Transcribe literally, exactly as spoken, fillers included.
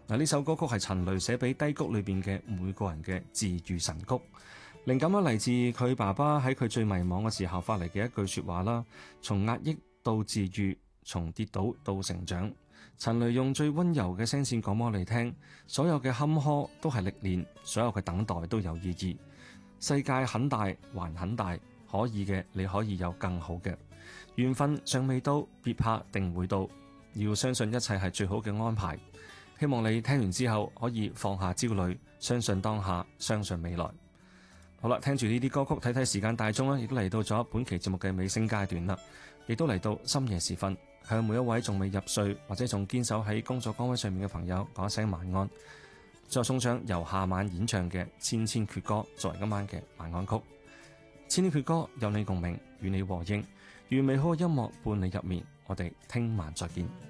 嗱，呢首歌曲係陳雷寫俾低谷裏邊嘅每個人嘅治愈神曲。靈感咧嚟自佢爸爸喺佢最迷茫嘅時候發嚟嘅一句說話啦，從壓抑到治愈，從跌倒到成長。陳雷用最温柔嘅聲線講俾我哋聽，所有嘅坎坷都係歷練，所有嘅等待都有意義。世界很大，還很大，可以嘅你可以有更好嘅。緣分尚未到，別怕，定會到。要相信一切係最好嘅安排。希望你聽完之後可以放下焦慮，相信當下，相信未來。好啦，聽住呢啲歌曲，睇睇時間大鐘啦，亦都嚟到咗本期節目嘅尾聲階段啦，亦都嚟到深夜時分，向每一位仲未入睡或者仲堅守喺工作崗位上面嘅朋友講一聲晚安。再送上由夏晚演唱嘅《千千闕歌》作為今晚嘅晚安曲。千千闕歌有你共鳴，與你和應，願美好嘅音樂伴你入眠。我哋聽晚再見。